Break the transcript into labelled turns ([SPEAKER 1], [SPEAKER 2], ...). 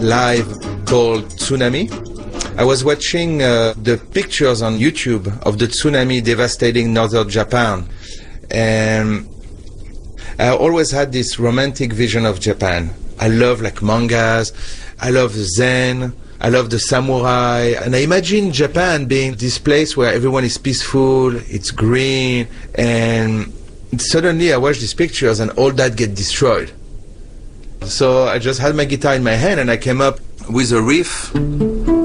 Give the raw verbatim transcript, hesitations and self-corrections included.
[SPEAKER 1] live called Tsunami. I was watching uh, the pictures on YouTube of the tsunami devastating northern Japan, and I always had this romantic vision of Japan. I love like mangas, I love Zen, I love the samurai, and I imagine Japan being this place where everyone is peaceful, it's green, and suddenly I watch these pictures and all that get destroyed. So I just had my guitar in my hand and I came up with a riff.